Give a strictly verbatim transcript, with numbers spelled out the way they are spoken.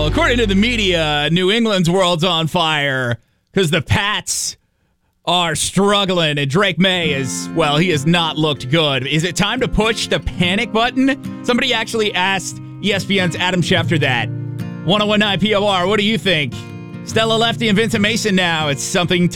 Well, according to the media, New England's world's on fire because the Pats are struggling, and Drake May is, well, he has not looked good. Is it time to push the panic button? Somebody actually asked E S P N's Adam Schefter that. one oh one point nine P O R, what do you think? Stella Lefty and Vincent Mason now. It's something to